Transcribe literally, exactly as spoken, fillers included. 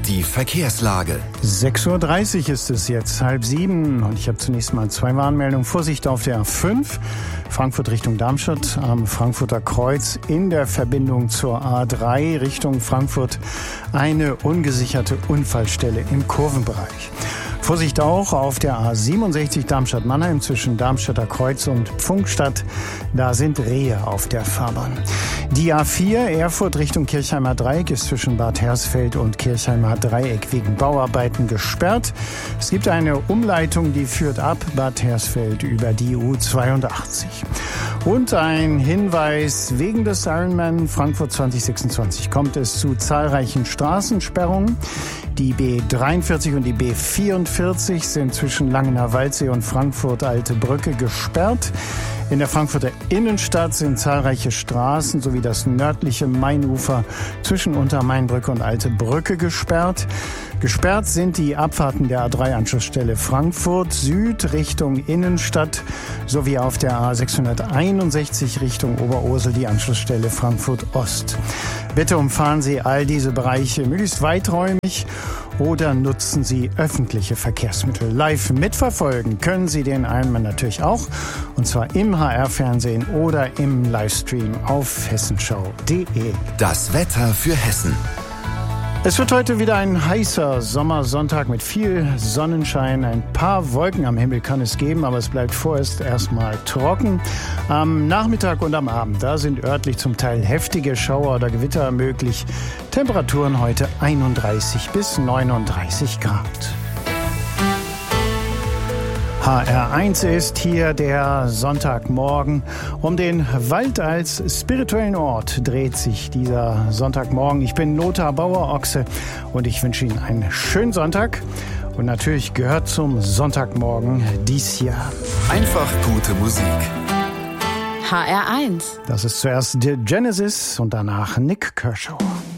Die Verkehrslage. sechs Uhr dreißig ist es jetzt, halb sieben. Und ich habe zunächst mal zwei Warnmeldungen. Vorsicht auf der A fünf, Frankfurt Richtung Darmstadt, am Frankfurter Kreuz in der Verbindung zur A drei Richtung Frankfurt. Eine ungesicherte Unfallstelle im Kurvenbereich. Vorsicht auch auf der A siebenundsechzig Darmstadt-Mannheim zwischen Darmstädter Kreuz und Pfungstadt. Da sind Rehe auf der Fahrbahn. Die A vier Erfurt Richtung Kirchheimer Dreieck ist zwischen Bad Hersfeld und Kirchheimer Dreieck wegen Bauarbeiten gesperrt. Es gibt eine Umleitung, die führt ab Bad Hersfeld über die U zweiundachtzig. Und ein Hinweis: Wegen des Ironman Frankfurt zwanzig sechsundzwanzig kommt es zu zahlreichen Straßensperrungen. Die B dreiundvierzig und die B vierundvierzig sind zwischen Langener Waldsee und Frankfurt Alte Brücke gesperrt. In der Frankfurter Innenstadt sind zahlreiche Straßen sowie das nördliche Mainufer zwischen Untermainbrücke und Alte Brücke gesperrt. Gesperrt sind die Abfahrten der A drei Anschlussstelle Frankfurt Süd Richtung Innenstadt sowie auf der A sechshunderteinundsechzig Richtung Oberursel die Anschlussstelle Frankfurt Ost. Bitte umfahren Sie all diese Bereiche möglichst weiträumig oder nutzen Sie öffentliche Verkehrsmittel. Live mitverfolgen können Sie den Ironman natürlich auch, und zwar im H R-Fernsehen oder im Livestream auf hessenschau punkt de. Das Wetter für Hessen. Es wird heute wieder ein heißer Sommersonntag mit viel Sonnenschein. Ein paar Wolken am Himmel kann es geben, aber es bleibt vorerst erstmal trocken. Am Nachmittag und am Abend, da sind örtlich zum Teil heftige Schauer oder Gewitter möglich. Temperaturen heute einunddreißig bis neununddreißig Grad. H R eins ist hier der Sonntagmorgen. Um den Wald als spirituellen Ort dreht sich dieser Sonntagmorgen. Ich bin Lothar Bauer-Ochse und ich wünsche Ihnen einen schönen Sonntag. Und natürlich gehört zum Sonntagmorgen dies hier. Einfach gute Musik. H R eins. Das ist zuerst The Genesis und danach Nik Kershaw.